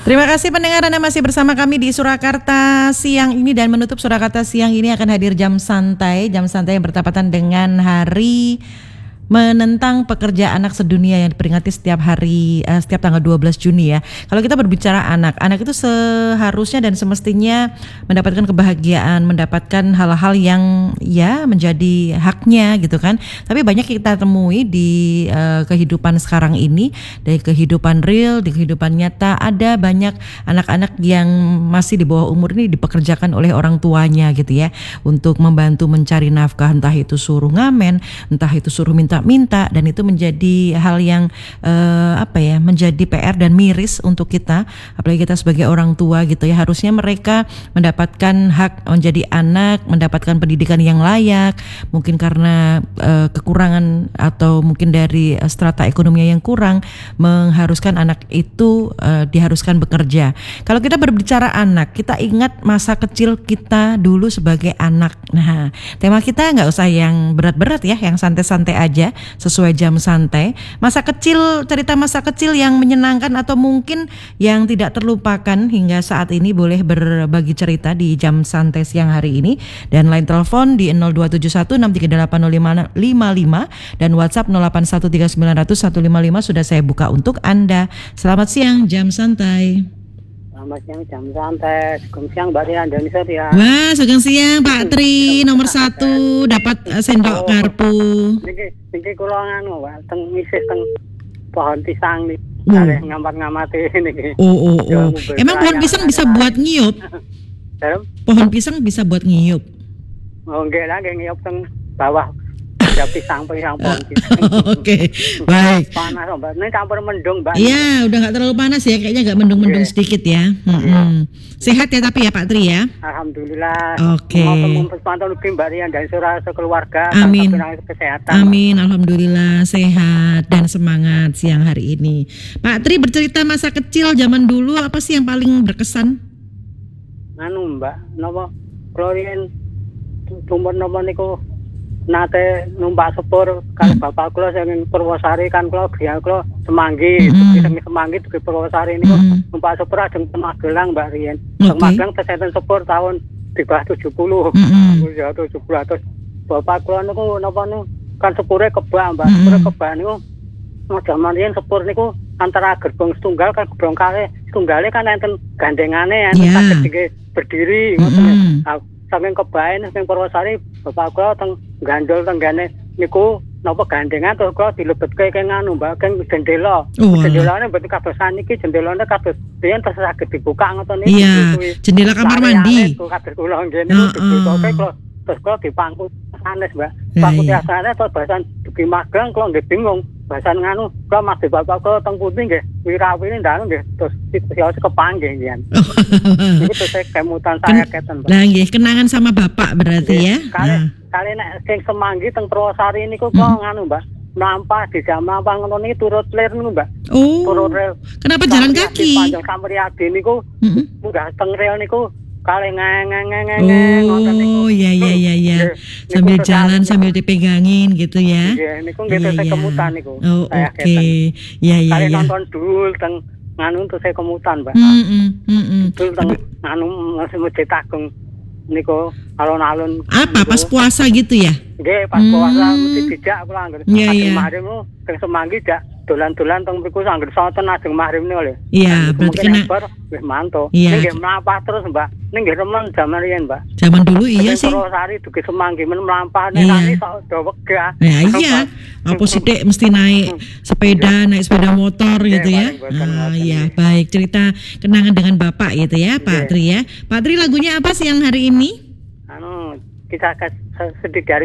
Terima kasih pendengar, Anda masih bersama kami di Surakarta siang ini, dan menutup Surakarta siang ini akan hadir jam santai yang bertepatan dengan hari menentang pekerja anak sedunia yang diperingati setiap hari, setiap tanggal 12 Juni ya. Kalau kita berbicara anak itu seharusnya dan semestinya mendapatkan kebahagiaan, mendapatkan hal-hal yang ya menjadi haknya gitu kan. Tapi banyak kita temui di kehidupan sekarang ini, dari kehidupan real, di kehidupan nyata, ada banyak anak-anak yang masih di bawah umur ini dipekerjakan oleh orang tuanya gitu ya, untuk membantu mencari nafkah, entah itu suruh ngamen, entah itu suruh minta, dan itu menjadi hal yang menjadi PR dan miris untuk kita, apalagi kita sebagai orang tua gitu ya. Harusnya mereka mendapatkan hak menjadi anak, mendapatkan pendidikan yang layak. Mungkin karena kekurangan atau mungkin dari strata ekonominya yang kurang, mengharuskan anak itu diharuskan bekerja. Kalau kita berbicara anak, kita ingat masa kecil kita dulu sebagai anak. Nah, tema kita nggak usah yang berat-berat ya, yang santai-santai aja, sesuai jam santai. Cerita masa kecil yang menyenangkan atau mungkin yang tidak terlupakan hingga saat ini, boleh berbagi cerita di jam santai siang hari ini. Dan line telepon di 0271638055 dan WhatsApp 0813900155 sudah saya buka untuk Anda. Selamat siang jam santai. Selamat siang jam santai. Sugeng siang Mbak Rian dan Nisa ya. Wah, sugeng siang Pak Tri, nomor 1 dapat sendok garpu. Niki kula nganu Pak, teng misih teng pohon pisang nih. Arek ngamati niki. Emang pohon pisang bisa buat ngiyup? Pohon pisang bisa buat ngiyup? Oh, nggih lah, ngiyup teng bawah. Ya pisang pohon pisang. Oke, baik. Panas Mbak, ini campur mendung Mbak. Iya, udah nggak terlalu panas ya, kayaknya nggak mendung-mendung sedikit ya. Sehat ya tapi ya Pak Tri ya. Alhamdulillah. Oke. Mau pantau lebih Mbak Rian dan sekeluarga. Amin. Kesehatan. Amin, alhamdulillah sehat dan semangat siang hari ini. Pak Tri, bercerita masa kecil zaman dulu, apa sih yang paling berkesan? Anu Mbak, napa kula riyen tumor-tumor niku nate numpak sepur kali bapak kula sing Purwosari, kan kula griya kula Semanggi, Semanggi dugi Purwosari niku numpak sepur ajeng Magelang Mbak riyen. Magelang teseten sepur tahun 70. Ya 70 terus bapak kula niku napa niku kan sepure kebak Mbak. Sepure kebak niku jaman riyen sepur niku antara gerbong setunggal kan gerbong kalih setunggale kan enten gandengane enten saged berdiri ngoten. Saking kebaen ning Purwosari bapak kula teng gandol tenggane niku napa gandengan terus kula dilebetke keng anu Mbak, keng jendela. Jendelane mboten kados saniki, jendelane kados biyen terus saged dibuka ngoten niku. Iya, jendela kamar mandi. Kados kula nggih niku dibuka kula terus kula dipangku sanes Mbak. Pangku biasane terus bahasan dugi Magelang kula nggih bingung. Bahasan nganu kula masih bapak kula teng putih nggih wirawine ndang nggih terus sios kepanggih nggih. Niku terus kemutan saya keten Mbak. Lah nggih, kenangan sama bapak berarti ya. Kali nek sing Semanggi teng Purwosari niku kok nganu Mbak, nampah di jamaah ngono niki turut lir niku Mbak. Turut rel. Kenapa jalan kaki? Panjang Samriadi niku munggah teng rel niku kali ngoten niku. Iya. Sambil jalan sambil dipegangin gitu ya. Iya, niku nggih saya kemutan niku. Oke. Iya. Kali nonton dul teng nganu untuk saya kemutan Mbak. Dul teng nganu Masjid Agung niku alun-alun. Apa pas puasa gitu ya? Nggih, pas puasa mesti dijak kula anggere. Iya. Magrib niku teng Semanggi jak dolan-dolan teng mriku anggere sonten ajeng magrib niku lho. Iya, berarti kena wis mantu. Iya. Nggih mlampah terus Mbak. Ning nggih remen jaman riyen Mbak. Zaman dulu iya sih. Purwosari dugi Semanggi men mlampah nek nani sok do wegah. Ya iya. Apa sithik mesti naik sepeda motor gitu ya. Iya, baik, cerita kenangan dengan Bapak gitu ya, Pak Tri ya. Pak Tri, lagunya apa siang hari ini? Anu, kita sedih dari